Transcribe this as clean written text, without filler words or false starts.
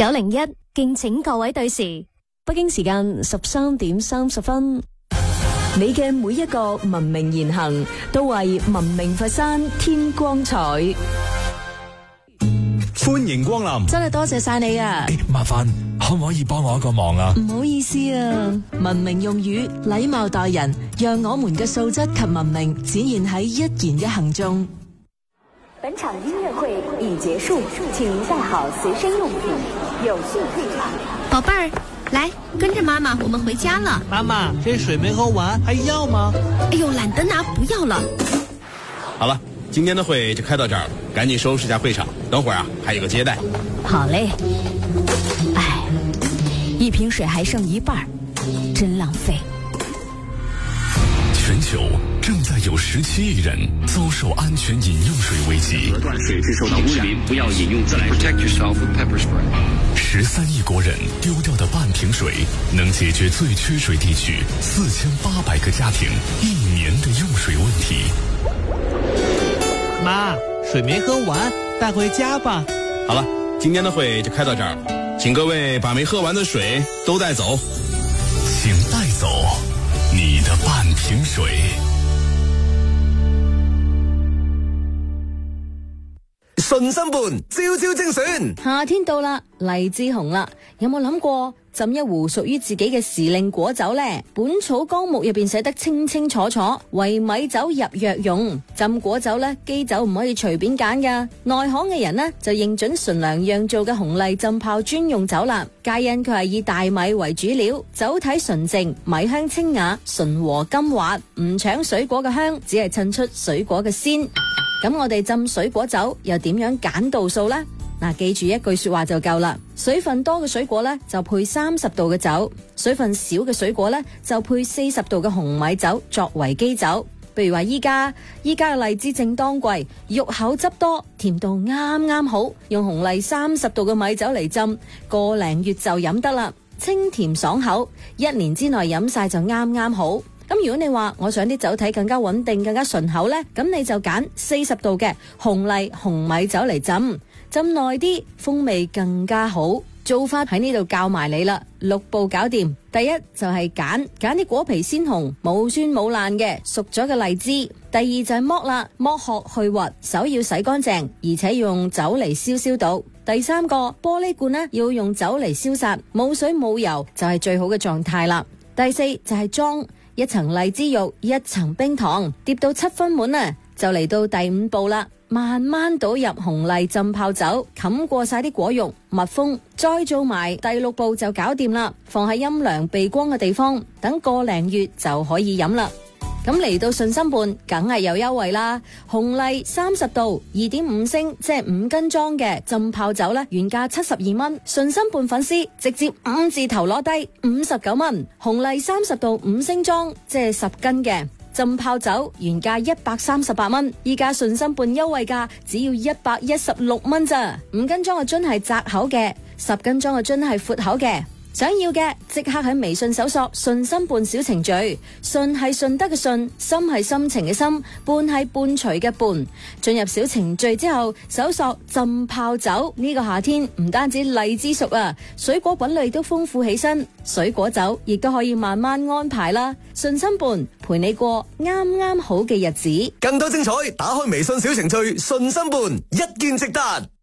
901，敬請各位對時。 北京時間13:30。你嘅每一個文明言行，都為文明佛山添光彩。 歡迎光臨， 真係多謝晒你啊！ 麻煩可唔可以幫我一個忙啊？ 唔好意思啊，文明用語，禮貌待人，讓我們嘅素質及文明展現喺一言一行中。 本場音樂會已結束，請您帶好隨身用品，有序退場。 寶貝兒，來跟着媽媽，我們回家了。 媽媽，這水沒喝完，還要嗎？ 哎呦，懶得拿，不要了。 好了，今天的會就開到這兒了，趕緊收拾下會場，等會兒啊還有個接待。 好嘞。哎，一瓶水還剩一半，真浪費。 全球正在有17億人遭受安全飲用水危機。 隔斷水質受到污染，不要飲用自來水。Protect yourself with pepper spray。 13億國人丟掉的半瓶水，能解決最缺水地區4800個家庭1年的用水問題。 媽，水沒喝完，帶回家吧。 好了，今天的會就開到這兒了，請各位把沒喝完的水都帶走。 請帶走你的半瓶水。 順心伴，朝朝精選。 夏天到啦，荔枝紅啦，有冇諗過浸一壺屬於自己嘅時令果酒呢？本草綱目入邊寫得清清楚楚，為米酒入藥用。浸果酒呢，基酒唔可以隨便揀噶。內行嘅人呢，就認準純良釀造嘅紅荔浸泡專用酒啦。皆因佢係以大米為主料，酒體純淨，米香清雅，醇和甘滑，唔搶水果嘅香，只係襯出水果嘅鮮。咁我哋浸水果酒又點樣揀度數呢？嗱，記住一句說話就夠啦。水分多嘅水果呢，就配30度嘅酒；水分少嘅水果呢，就配40度嘅紅米酒作為基酒。譬如話依家嘅荔枝正當季，肉厚汁多，甜度啱啱好，用紅荔30度嘅米酒嚟浸，個零月就飲得啦，清甜爽口，1年之內飲晒就啱啱好。咁如果你話我想啲酒體更加穩定、更加順口呢，咁你就揀40度嘅紅荔紅米酒嚟浸耐啲，風味更加好。做法喺呢度教埋你啦，6步搞掂。第一就係揀啲果皮鮮紅、冇酸冇爛嘅熟咗嘅荔枝。第二就係剝啦，剝殼去核，手要洗乾淨，而且要用酒嚟消毒。第三個，玻璃罐呢要用酒嚟消殺，冇水冇油就係最好嘅狀態啦。第四就係裝，1層荔枝肉，1層冰糖，疊到7分滿啊，就嚟到第5步啦。慢慢倒入紅荔浸泡酒，冚過晒啲果肉，密封，再做埋第6步就搞掂啦。放喺陰涼避光嘅地方，等個零月就可以飲啦。咁嚟到順心伴，梗係有優惠啦。紅荔30度2.5升，即係5斤裝嘅浸泡酒呢，原價72蚊。順心伴粉絲直接5字頭攞低59蚊。紅荔30度5升裝，即係10斤嘅浸泡酒原價138蚊，依家順心伴優惠價只要116蚊咋。5斤裝嘅樽係窄口嘅，10斤裝嘅樽係闊口嘅。想要嘅即刻喺微信搜索順心伴小程序，順係順德嘅順，心係心情嘅心，伴係伴隨嘅伴。進入小程序之後，搜索浸泡酒，呢個夏天唔單止荔枝熟啊，水果品類都豐富起身，水果酒亦都可以慢慢安排啦。順心伴陪你過啱啱好嘅日子， 更多精彩，打開微信小程序順心伴，一鍵即達。